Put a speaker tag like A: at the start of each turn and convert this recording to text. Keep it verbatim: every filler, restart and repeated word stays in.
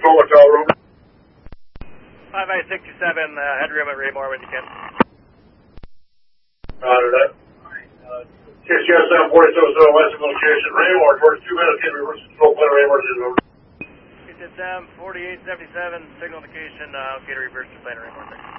A: Tacoma Tower, over.
B: five five six two seven, uh, headroom at Raymore when you can.
A: Roger that. six yes seven forty-seven west of location, Raymore, towards two minutes, get reverse control plan, Raymore, is over.
B: six S M forty-eight seventy-seven, signal indication, uh, get a reverse plan, Raymore.